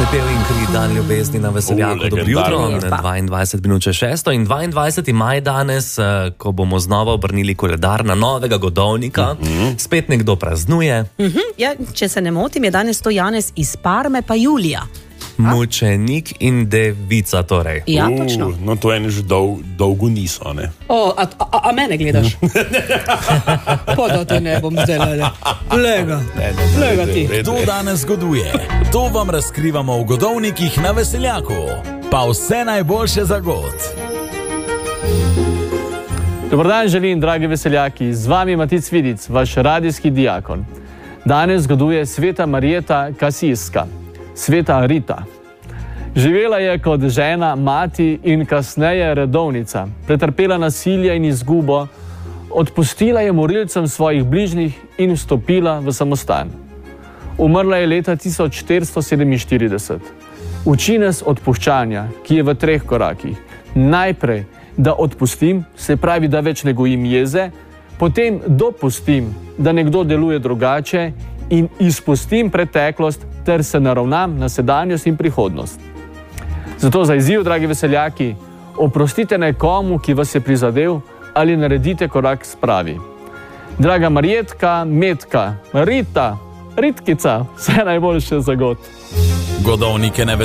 Pepel in Kri, dan ljubezni na Veseljaku. Dobro jutro, 22 minut čez 6. In 22. maj danes, ko bomo znova obrnili koledar na novega godovnika, spet nekdo praznuje. Ja, če se ne motim, je danes to Janez iz Parme pa Julija. Mučenik in devica torej. Ja, točno. No, to eni že dolgo niso, ne? A mene gledaš? Pa da te ne bom zdaj, Lega ti. Kdo danes zgoduje? To vam razkrivamo v godovnikih na Veseljaku. Pa vse najboljše za god. Dobar dan želim, dragi veseljaki. Z vami Matic Vidic, vaš radijski diakon. Danes zgoduje sveta Marijeta Kasijska, sveta Rita. Živela je kot žena, mati in kasneje redovnica. Pretrpela nasilje in izgubo, odpustila je morilcem svojih bližnjih in vstopila v samostan. Umrla je leta 1447. Uči nas odpuščanja, ki je v 3 korakih. Najprej, da odpustim, se pravi, da več ne gojim jeze, potem dopustim, da nekdo deluje drugače in izpustim preteklost ter se naravnam na sedanjost in prihodnost. Zato za izziv, dragi veseljaki, oprostite nekomu, ki vas je prizadel, ali naredite korak spravi. Draga Marijetka, Metka, Rita, Ritkica, vse najboljše za god. Godovnike na